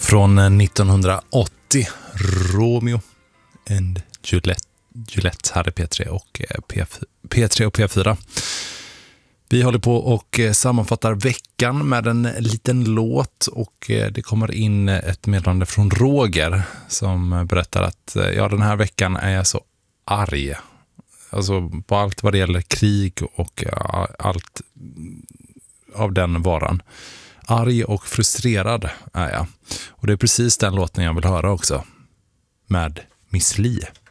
Från 1980, Romeo and Juliet här i P3 och P3 och P4. Vi håller på och sammanfattar veckan med en liten låt och det kommer in ett meddelande från Roger som berättar att den här veckan är jag så arg. Alltså på allt vad det gäller krig och allt av den varan. Arg och frustrerad är jag. Och det är precis den låten jag vill höra också. Med Miss Li.